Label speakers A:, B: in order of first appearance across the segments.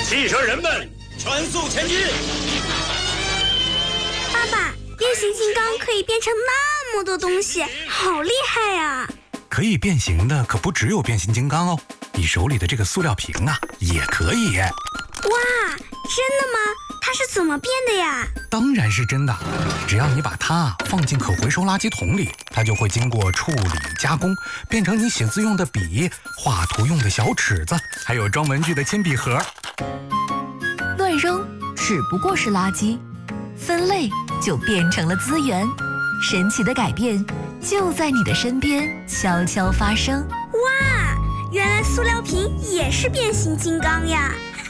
A: 汽车人们，全速前进！
B: 爸爸，变形金刚可以变成那么多东西，好厉害呀！
C: 可以变形的可不只有变形金刚哦，你手里的这个塑料瓶啊，也可以。
B: 哇，真的吗？它是怎么变的呀？
C: 当然是真的，只要你把它放进可回收垃圾桶里，它就会经过处理加工，变成你写字用的笔、画图用的小尺子，还有装文具的铅笔盒。
D: 乱扔只不过是垃圾，分类就变成了资源。神奇的改变就在你的身边悄悄发生。
B: 哇，原来塑料瓶也是变形金刚呀！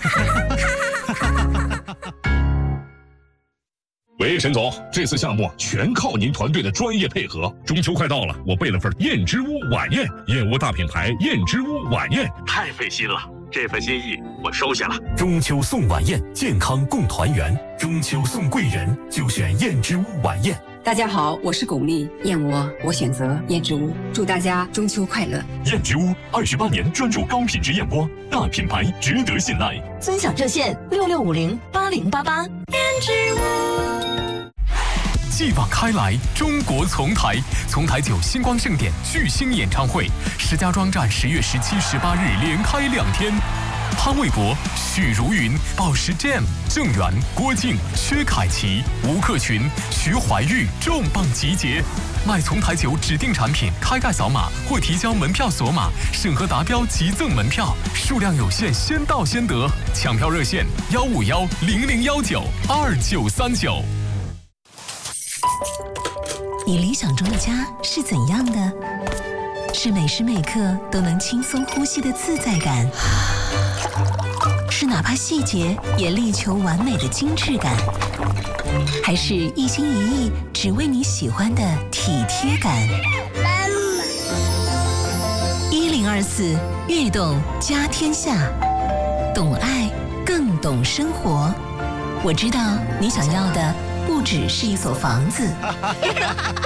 E: 喂，陈总，这次项目全靠您团队的专业配合。中秋快到了，我备了份燕之屋晚宴，燕窝大品牌燕之屋晚宴，太费心了。这份心意我收下了。
F: 中秋送晚宴，健康共团圆。中秋送贵人，就选燕之屋晚宴。
G: 大家好，我是巩俐，燕窝我选择燕之屋，祝大家中秋快乐。
F: 燕之屋28年专注高品质燕窝，大品牌值得信赖。
D: 尊享热线66508088。
B: 燕之屋。
F: 继往开来，中国丛台9星光盛典巨星演唱会，石家庄站10月17、18日连开2天。潘玮柏、许茹芸、宝石 Jam、郑源、郭靖、薛凯琪、吴克群、徐怀钰重磅集结。买丛台酒指定产品，开盖扫码或提交门票锁码，审核达标即赠门票，数量有限，先到先得。抢票热线15100192939。
D: 你理想中的家是怎样的？是每时每刻都能轻松呼吸的自在感，是哪怕细节也力求完美的精致感，还是一心一意只为你喜欢的体贴感？1024悦动家天下，懂爱更懂生活。我知道你想要的不只是一所房子。